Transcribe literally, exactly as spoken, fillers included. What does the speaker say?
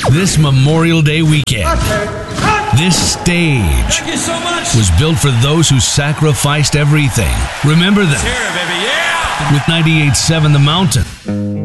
This Memorial Day weekend, this stage Thank you so much. was built for those who sacrificed everything. Remember them Here, baby, yeah! with ninety-eight point seven The Mountain.